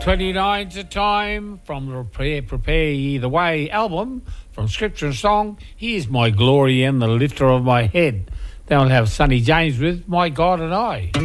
29's a time from the Prepare Ye the Way album from Scripture and Song. Here's My Glory and the Lifter of My Head. Then I'll have Sonny James with My God and I.